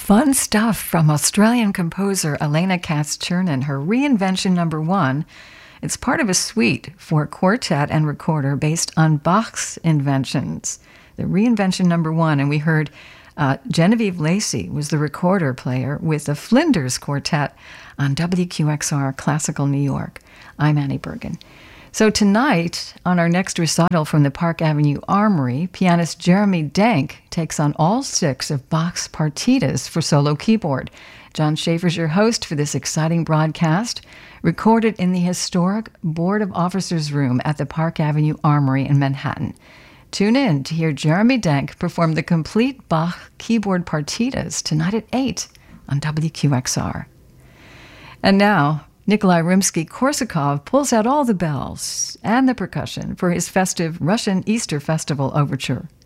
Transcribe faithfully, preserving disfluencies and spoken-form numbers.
Fun stuff from Australian composer Elena Katz-Chernin, her Reinvention Number One. It's part of a suite for quartet and recorder based on Bach's inventions. The Reinvention Number One, and we heard uh, Genevieve Lacey was the recorder player with the Flinders Quartet on W Q X R Classical New York. I'm Annie Bergen. So tonight, on our next recital from the Park Avenue Armory, pianist Jeremy Denk takes on all six of Bach's partitas for solo keyboard. John Schaefer's your host for this exciting broadcast, recorded in the historic Board of Officers room at the Park Avenue Armory in Manhattan. Tune in to hear Jeremy Denk perform the complete Bach keyboard partitas tonight at eight on W Q X R. And now, Nikolai Rimsky-Korsakov pulls out all the bells and the percussion for his festive Russian Easter Festival overture.